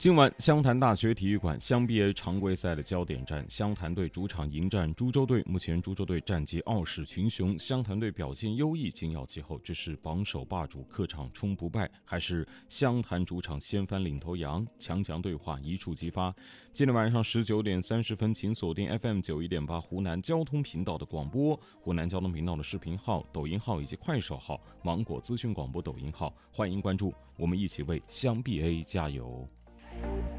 今晚湘潭大学体育馆湘 BA 常规赛的焦点战，湘潭队主场迎战株洲队。目前株洲队战绩傲视群雄，湘潭队表现优异，紧咬其后。这是榜首霸主客场冲不败，还是湘潭主场掀翻领头羊？强强对话一触即发。今天晚上19点30分，请锁定 FM91.8 湖南交通频道的广播，湖南交通频道的视频号、抖音号以及快手号、芒果资讯广播抖音号，欢迎关注，我们一起为湘 BA 加油。